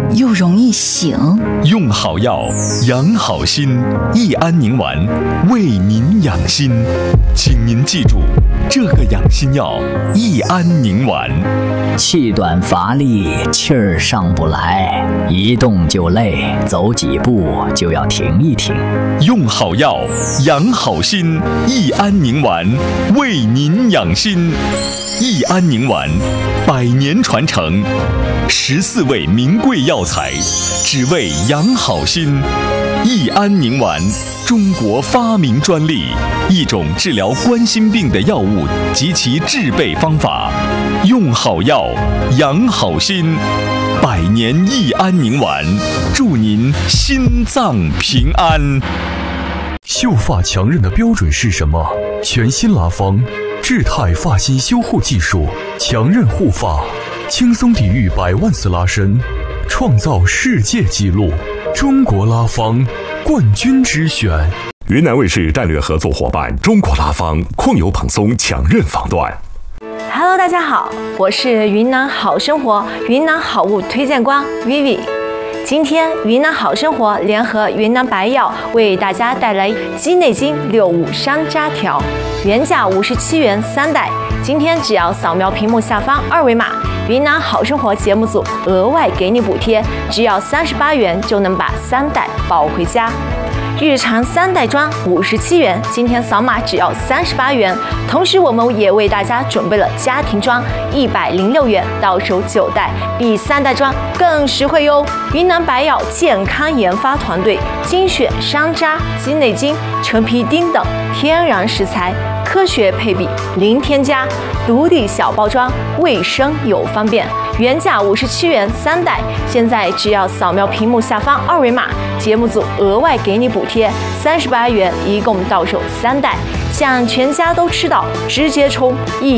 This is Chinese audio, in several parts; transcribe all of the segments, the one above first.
又容易醒。 用好药养好心，益安宁丸为您养心。请您记住，这个养心药益安宁丸。 气短乏力，气儿上不来，一动就累，走几步就要停一停。 用好药养好心，益安宁丸为您养心。益安宁丸100年传承，14味名贵药材，只为养好心。益安宁丸，中国发明专利，一种治疗冠心病的药物及其制备方法。用好药养好心，100年益安宁丸，祝您心脏平安。 秀发强韧的标准是什么？全新拉芳智泰发型修护技术，强韧护发，轻松抵御100万次拉伸，创造世界纪录。中国拉芳冠军之选。 云南卫视战略合作伙伴中国拉芳矿油蓬松强韧防断。 Hello， 大家好，我是云南好生活云南好物推荐官 Vivi。今天云南好生活联合云南白药为大家带来鸡内金65山楂条，原价57元3袋，今天只要扫描屏幕下方2维码，云南好生活节目组额外给你补贴，只要38元就能把3袋抱回家。日常3袋装57元，今天扫码只要38元。同时，我们也为大家准备了家庭装106元，到手9袋，比3袋装更实惠哟。云南白药健康研发团队精选山楂、鸡内金、陈皮丁等天然食材，科学配比，零添加，独立小包装，卫生又方便。原价57元3袋，现在只要扫描屏幕下方2维码，节目组额外给你补贴38元，一共到手3袋。想全家都吃到，直接冲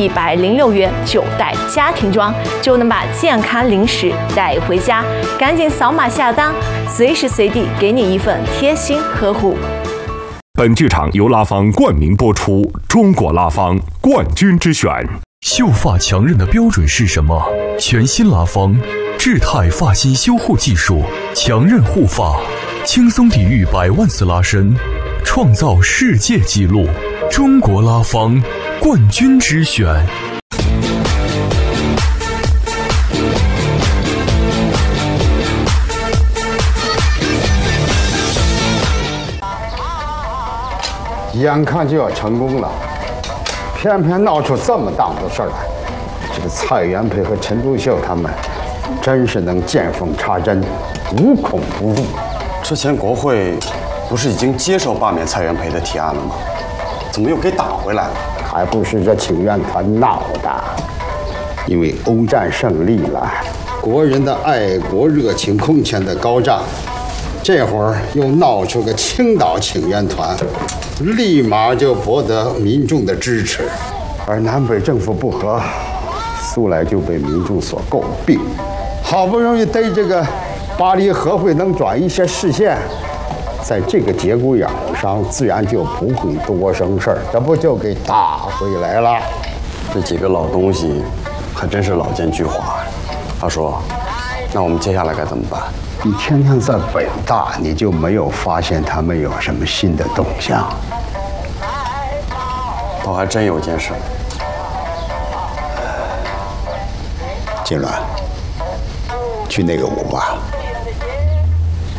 106元9袋家庭装，就能把健康零食带回家。赶紧扫码下单，随时随地给你一份贴心呵护。 本剧场由拉芳冠名播出，中国拉芳冠军之选。 秀发强韧的标准是什么？全新拉芳智泰发型修护技术，强韧护发，轻松抵御100万次拉伸，创造世界纪录。中国拉芳冠军之选。 眼看就要成功了，偏偏闹出这么档子事儿来。这个蔡元培和陈独秀他们，真是能见缝插针，无孔不入。 之前国会不是已经接受罢免蔡元培的提案了吗？怎么又给打回来了？ 还不是这请愿团闹的。因为欧战胜利了，国人的爱国热情空前的高涨，这会儿又闹出个青岛请愿团，立马就博得民众的支持。而南北政府不和，素来就被民众所诟病。好不容易对这个巴黎和会能转移些视线，在这个节骨眼上，自然就不会多生事儿，这不就给打回来了？ 这几个老东西还真是老奸巨猾。他说：“那我们接下来该怎么办？” 你天天在北大，你就没有发现他们有什么新的动向？ 倒还真有件事。 金銮，去那个屋吧。